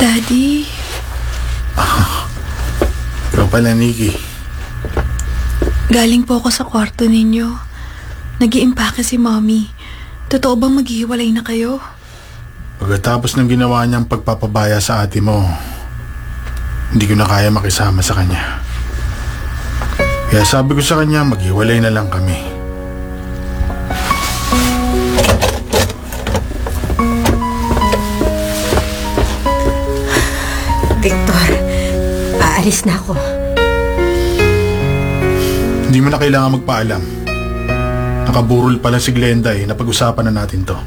Daddy? Ikaw pala, Nikki. Galing po ako sa kwarto ninyo. Nag-iimpake si Mommy. Totoo bang maghihiwalay na kayo? Pagkatapos ng ginawa niyang pagpapabaya sa ate mo, hindi ko na kaya makisama sa kanya. Kaya sabi ko sa kanya, maghiwalay na lang kami. Victor, aalis na ako. Hindi mo na kailangan magpaalam. Nakaburol pala si Glenda napag-usapan na natin to.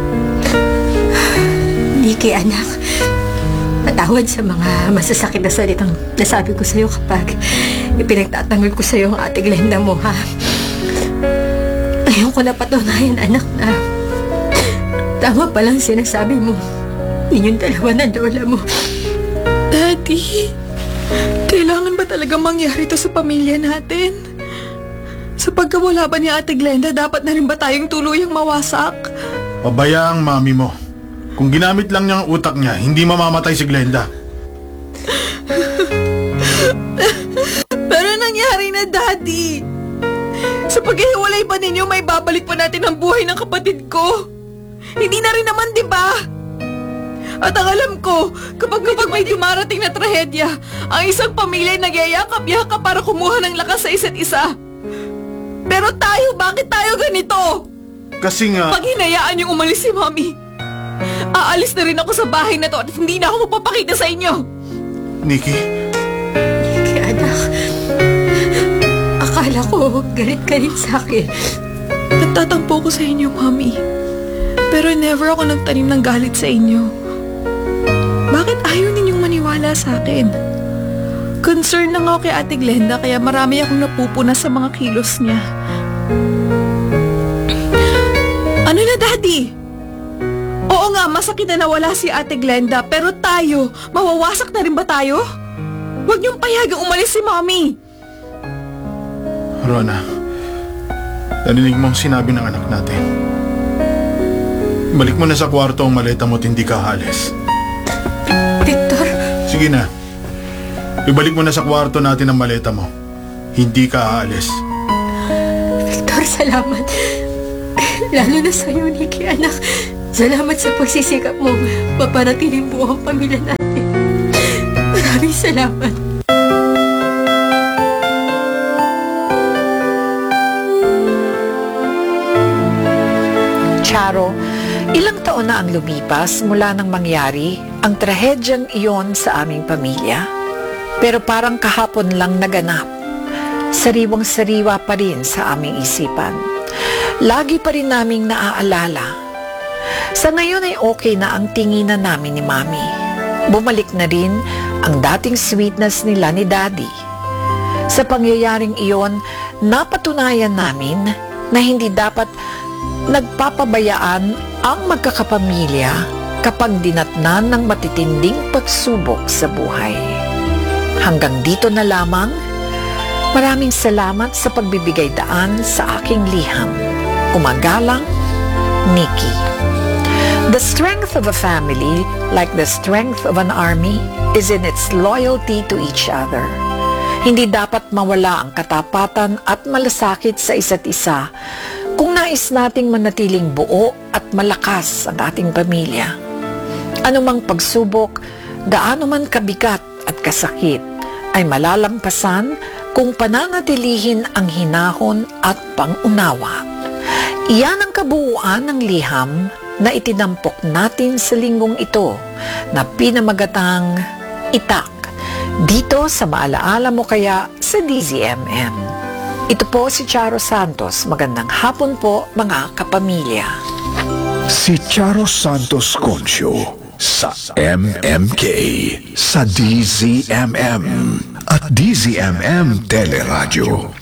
Nikki, anak. Patawad sa mga masasakit na salitang nasabi ko sa'yo kapag ipinagtatanggol ko sa'yo ang ate Glenda mo, ha? Ngayon ko napatunayan, anak, na tama palang sinasabi mo. Ninyong dalawa ng lola mo. Daddy, kailangan ba talaga mangyari to sa pamilya natin? Sa pagkawala ba ni Ate Glenda, dapat na rin ba tayong tuluyang mawasak? Pabayaan ang mami mo. Kung ginamit lang niya ang utak niya, hindi mamamatay si Glenda. Pero nangyari na, Daddy. Sa paghihiwalay pa ninyo, may babalik pa natin ang buhay ng kapatid ko. Hindi na rin naman, di ba? At ang alam ko, kapag may dumarating na trahedya, ang isang pamilya ay nagyayakap-yakap para kumuha ng lakas sa isa't isa. Pero tayo, bakit tayo ganito? Kasi nga... Pag hinayaan yung umalis si Mommy, aalis na rin ako sa bahay na to at hindi na ako magpapakita sa inyo. Nikki? Nikki, anak. Akala ko galit ka rin sa akin. Nagtatampo ko sa inyo, Mommy. Pero never ako nagtanim ng galit sa inyo. Bakit ayaw ninyong maniwala sa akin? Concern lang ako kay Ate Glenda kaya marami akong napupuna sa mga kilos niya. Ano na, Daddy? Oo nga, masakit na nawala si Ate Glenda, pero tayo, mawawasak na rin ba tayo? Huwag niyong payagang umalis si Mommy. Rona, narinig mo ang sinabi ng anak natin. Balik mo na sa kwarto ang maleta mo at hindi ka aalis. Victor? Sige na. Ibalik mo na sa kwarto natin ang maleta mo. Hindi ka aalis. Victor, salamat. Lalo na sa'yo, Nikki, anak. Salamat sa pagsisikap mo. Mapanatiling buo ang pamilya natin. Maraming salamat. Charo, ilang taon na ang lumipas mula nang mangyari ang trahedyang iyon sa aming pamilya. Pero parang kahapon lang naganap. Sariwang-sariwa pa rin sa aming isipan. Lagi pa rin naming naaalala. Sa ngayon ay okay na ang tinginan namin ni Mami. Bumalik na rin ang dating sweetness nila ni Daddy. Sa pangyayaring iyon, napatunayan namin na hindi dapat nagpapabayaan ang magkakapamilya kapag dinatnan ng matitinding pagsubok sa buhay. Hanggang dito na lamang. Maraming salamat sa pagbibigay daan sa aking liham. Umagalang, Nikki. The strength of a family, like the strength of an army, is in its loyalty to each other. Hindi dapat mawala ang katapatan at malasakit sa isa't isa kung nais nating manatiling buo at malakas ang ating pamilya. Anumang pagsubok, gaano man kabigat at kasakit, ay malalampasan kung pananatilihin ang hinahon at pangunawa. Iyan ang kabuuan ng liham na itinampok natin sa linggong ito na pinamagatang Itak, dito sa Maalaala Mo Kaya sa DZMM. Ito po si Charo Santos. Magandang hapon po, mga kapamilya. Si Charo Santos Concio sa MMK, sa DZMM at DZMM Teleradyo.